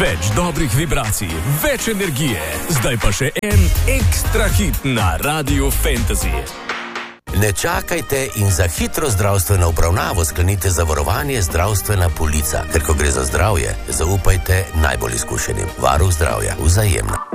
Več dobrih vibracij, več energije. Zdaj pa še en ekstra hit na Radiu Fantasy. Ne čakajte in za hitro zdravstveno obravnavo sklenite zavarovanje Zdravstvena polica. Ker ko gre za zdravje, zaupajte najbolj izkušenim. Varuh zdravja, Vzajemna.